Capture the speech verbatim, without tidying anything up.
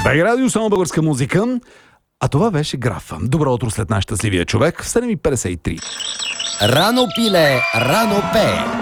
Бег радио, само българска музика. А това беше Графа. Добро утро след наш щастливия човек в седем и петдесет и три. Рано пиле, рано пее.